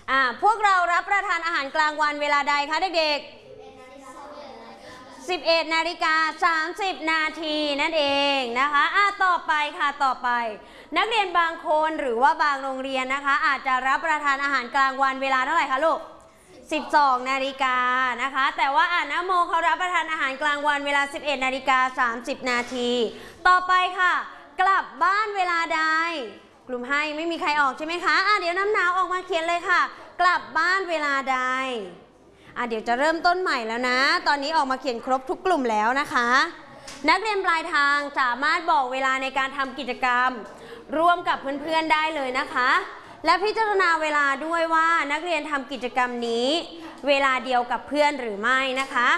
พวกเรารับประทานอาหารกลางวันเวลาใดคะเด็กๆ11 นาฬิกา 30 นาทีนั่นเองนะคะต่อไปค่ะต่อไปนักเรียนบางคนหรือว่าบางโรงเรียนนะคะอาจจะรับประทานอาหารกลางวันเวลาเท่าไหร่คะลูก12 นาฬิกานะคะแต่ว่านะโมเขารับประทานอาหารกลางวันเวลา11 นาฬิกา 30 นาทีต่อไปค่ะกลับบ้านเวลาใดกลุ่มให้ไม่มีใครออกใช่ไหมคะเดี๋ยวน้ำหนาวออกมาเขียนเลยค่ะกลับบ้านเวลาใดเดี๋ยวจะเริ่มต้นใหม่แล้วนะตอนนี้ออกมาเขียนครบทุกกลุ่มแล้วนะคะนักเรียนปลายทางสามารถบอกเวลาในการทำกิจกรรมร่วมกับเพื่อนๆได้เลยนะคะและพิจารณาเวลาด้วยว่านักเรียนทำกิจกรรมนี้เวลาเดียวกับเพื่อนหรือไม่นะคะ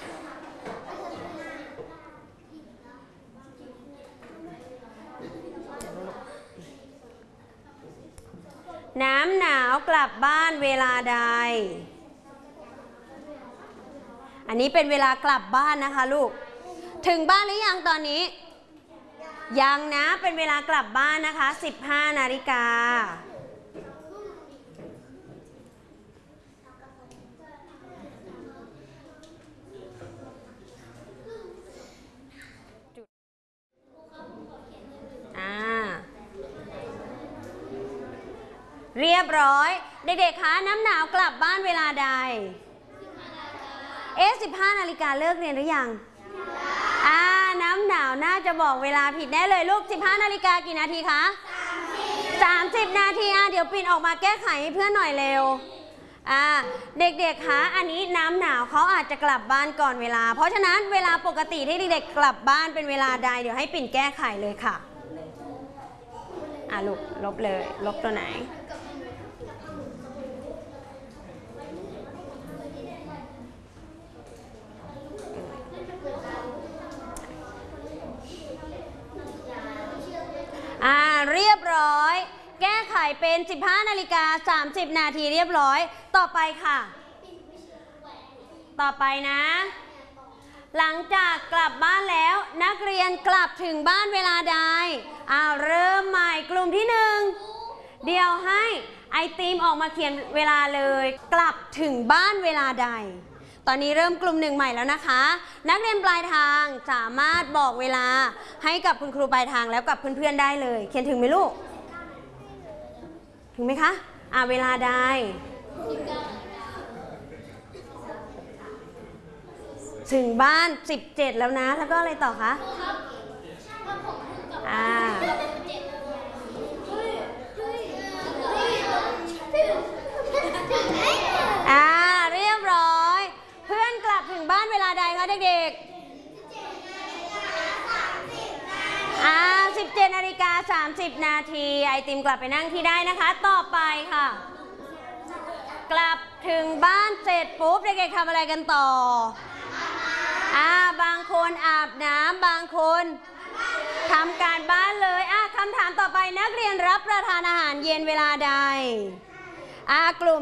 น้ำหนาวกลับบ้านเวลาใดอันนี้เป็นเวลากลับบ้านนะคะลูกถึงบ้านหรือยังตอนนี้ยังนะเป็นเวลากลับบ้านนะคะ15 นาฬิกาเรียบร้อยเด็กๆคะน้ำหนาวกลับบ้านเวลาใด15 นาฬิกาเลิกเรียนหรือยังน้ำหนาวน่าจะบอกเวลาผิดแน่เลยลูก15 นาฬิกากี่นาทีคะ30 นาทีเดี๋ยวปิ่นออกมาแก้ไขให้เพื่อนหน่อยเร็วเด็กๆคะอันนี้น้ำหนาวเขาอาจจะกลับบ้านก่อนเวลาเพราะฉะนั้นเวลาปกติที่เด็กๆกลับบ้านเป็นเวลาใดเดี๋ยวให้ปิ่นแก้ไขเลยค่ะลูกลบเลยลบตัวไหนเรียบร้อยแก้ไขเป็น15 นาฬิกา 30 นาทีเรียบร้อยต่อไปค่ะต่อไปนะหลังจากกลับบ้านแล้วนักเรียนกลับถึงบ้านเวลาใดเริ่มใหม่กลุ่มที่1เดี๋ยวให้ไอติมออกมาเขียนเวลาเลยกลับถึงบ้านเวลาใดตอนนี้เริ่มกลุ่ม1ใหม่แล้วนะคะนักเรียนปลายทางสามารถบอกเวลาให้กับคุณครูปลายทางแล้วกับเพื่อนๆได้เลยเขียนถึงไหมลูกถึงไหมคะเวลาใดถึงบ้าน17แล้วนะแล้วก็อะไรต่อคะเรียบร้อยเพื่อนกลับถึงบ้านเวลาใดคะเด็กๆ17 นาฬิกา 30 นาทีไอติมกลับไปนั่งที่ได้นะคะต่อไปค่ะกลับถึงบ้านเสร็จปุ๊บเด็กๆทำอะไรกันต่อบางคนอาบน้ำบางคนทำการบ้านเลยคำถามต่อไปนักเรียนรับประทานอาหารเย็นเวลาใดกลุ่ม